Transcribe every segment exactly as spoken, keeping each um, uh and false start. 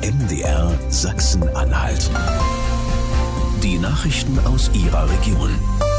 M D R Sachsen-Anhalt. Die Nachrichten aus Ihrer Region.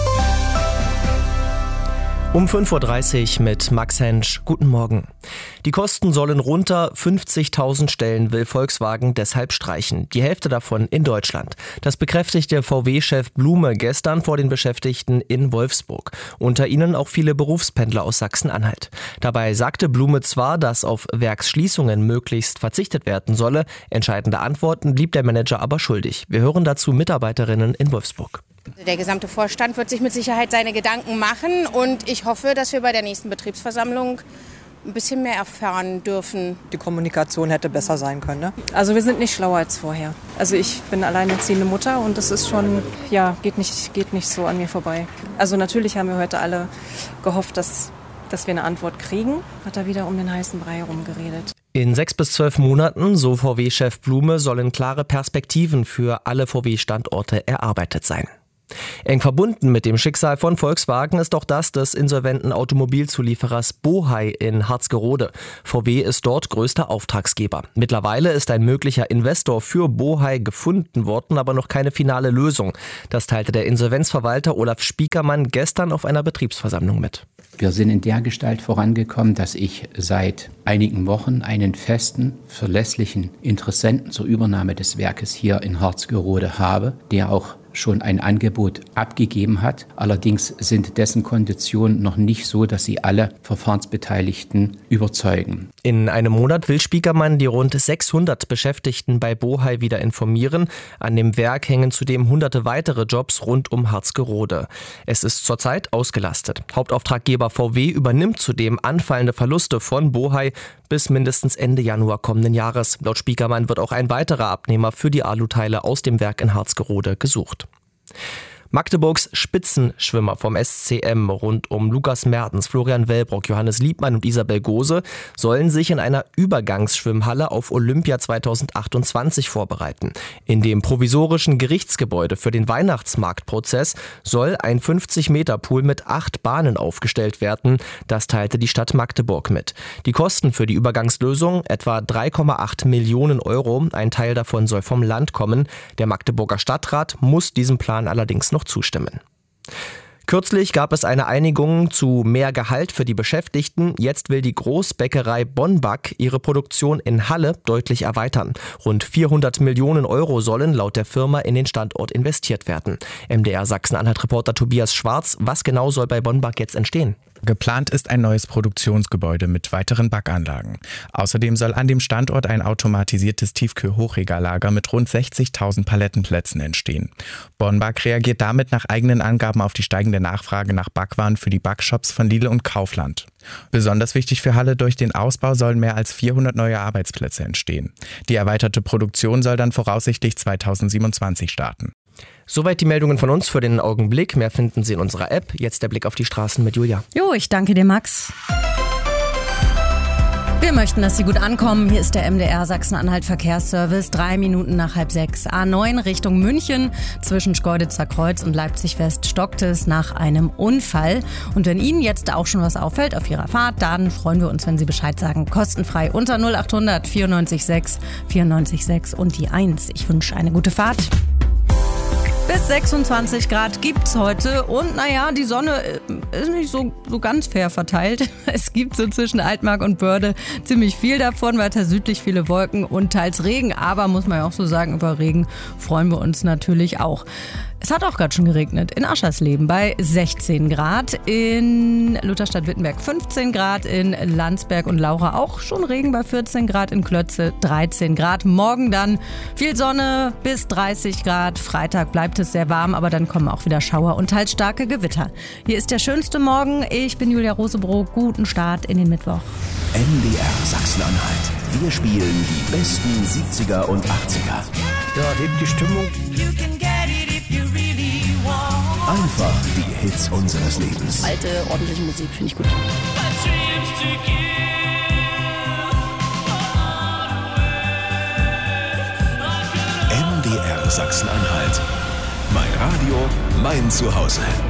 Um fünf Uhr dreißig mit Max Hensch. Guten Morgen. Die Kosten sollen runter. fünfzigtausend Stellen will Volkswagen deshalb streichen. Die Hälfte davon in Deutschland. Das bekräftigte V W-Chef Blume gestern vor den Beschäftigten in Wolfsburg. Unter ihnen auch viele Berufspendler aus Sachsen-Anhalt. Dabei sagte Blume zwar, dass auf Werksschließungen möglichst verzichtet werden solle. Entscheidende Antworten blieb der Manager aber schuldig. Wir hören dazu Mitarbeiterinnen in Wolfsburg. Der gesamte Vorstand wird sich mit Sicherheit seine Gedanken machen und ich hoffe, dass wir bei der nächsten Betriebsversammlung ein bisschen mehr erfahren dürfen. Die Kommunikation hätte besser sein können, ne? Also wir sind nicht schlauer als vorher. Also ich bin alleinerziehende Mutter und das ist schon, ja, geht nicht, geht nicht so an mir vorbei. Also natürlich haben wir heute alle gehofft, dass, dass wir eine Antwort kriegen. Hat er wieder um den heißen Brei herumgeredet. In sechs bis zwölf Monaten, so V W-Chef Blume, sollen klare Perspektiven für alle V W-Standorte erarbeitet sein. Eng verbunden mit dem Schicksal von Volkswagen ist auch das des insolventen Automobilzulieferers Bohai in Harzgerode. V W ist dort größter Auftragsgeber. Mittlerweile ist ein möglicher Investor für Bohai gefunden worden, aber noch keine finale Lösung. Das teilte der Insolvenzverwalter Olaf Spiekermann gestern auf einer Betriebsversammlung mit. Wir sind in der Gestalt vorangekommen, dass ich seit einigen Wochen einen festen, verlässlichen Interessenten zur Übernahme des Werkes hier in Harzgerode habe, der auch schon ein Angebot abgegeben hat. Allerdings sind dessen Konditionen noch nicht so, dass sie alle Verfahrensbeteiligten überzeugen. In einem Monat will Spiekermann die rund sechshundert Beschäftigten bei Bohai wieder informieren. An dem Werk hängen zudem hunderte weitere Jobs rund um Harzgerode. Es ist zurzeit ausgelastet. Hauptauftraggeber V W übernimmt zudem anfallende Verluste von Bohai bis mindestens Ende Januar kommenden Jahres. Laut Spiekermann wird auch ein weiterer Abnehmer für die Aluteile aus dem Werk in Harzgerode gesucht. Magdeburgs Spitzenschwimmer vom S C M rund um Lukas Mertens, Florian Wellbrock, Johannes Liebmann und Isabel Gose sollen sich in einer Übergangsschwimmhalle auf Olympia zweitausendachtundzwanzig vorbereiten. In dem provisorischen Gerichtsgebäude für den Weihnachtsmarktprozess soll ein fünfzig Meter Pool mit acht Bahnen aufgestellt werden. Das teilte die Stadt Magdeburg mit. Die Kosten für die Übergangslösung etwa drei Komma acht Millionen Euro. Ein Teil davon soll vom Land kommen. Der Magdeburger Stadtrat muss diesem Plan allerdings noch zustimmen. Kürzlich gab es eine Einigung zu mehr Gehalt für die Beschäftigten. Jetzt will die Großbäckerei Bonback ihre Produktion in Halle deutlich erweitern. Rund vierhundert Millionen Euro sollen laut der Firma in den Standort investiert werden. M D R Sachsen-Anhalt-Reporter Tobias Schwarz, was genau soll bei Bonback jetzt entstehen? Geplant ist ein neues Produktionsgebäude mit weiteren Backanlagen. Außerdem soll an dem Standort ein automatisiertes Tiefkühl-Hochregallager mit rund sechzigtausend Palettenplätzen entstehen. Bonback reagiert damit nach eigenen Angaben auf die steigende Nachfrage nach Backwaren für die Backshops von Lidl und Kaufland. Besonders wichtig für Halle: durch den Ausbau sollen mehr als vierhundert neue Arbeitsplätze entstehen. Die erweiterte Produktion soll dann voraussichtlich zweitausendsiebenundzwanzig starten. Soweit die Meldungen von uns für den Augenblick. Mehr finden Sie in unserer App. Jetzt der Blick auf die Straßen mit Julia. Jo, ich danke dir, Max. Wir möchten, dass Sie gut ankommen. Hier ist der M D R Sachsen-Anhalt Verkehrsservice. Drei Minuten nach halb sechs. A neun Richtung München. Zwischen Schkeuditzer Kreuz und Leipzig West stockt es nach einem Unfall. Und wenn Ihnen jetzt auch schon was auffällt auf Ihrer Fahrt, dann freuen wir uns, wenn Sie Bescheid sagen. Kostenfrei unter null achthundert vierundneunzig sechs vierundneunzig sechs und die eins. Ich wünsche eine gute Fahrt. Bis sechsundzwanzig Grad gibt's heute und naja, die Sonne ist nicht so, so ganz fair verteilt. Es gibt so zwischen Altmark und Börde ziemlich viel davon, weiter südlich viele Wolken und teils Regen. Aber muss man ja auch so sagen, über Regen freuen wir uns natürlich auch. Es hat auch gerade schon geregnet in Aschersleben bei sechzehn Grad, in Lutherstadt-Wittenberg fünfzehn Grad, in Landsberg und Laura auch schon Regen bei vierzehn Grad, in Klötze dreizehn Grad. Morgen dann viel Sonne bis dreißig Grad. Freitag bleibt es sehr warm, aber dann kommen auch wieder Schauer und teils starke Gewitter. Hier ist der schönste Morgen. Ich bin Julia Rosebrock. Guten Start in den Mittwoch. M D R Sachsen-Anhalt. Wir spielen die besten siebziger und achtziger. Ja, hebt die Stimmung. Einfach die Hits unseres Lebens. Alte, ordentliche Musik finde ich gut. M D R Sachsen-Anhalt. Mein Radio, mein Zuhause.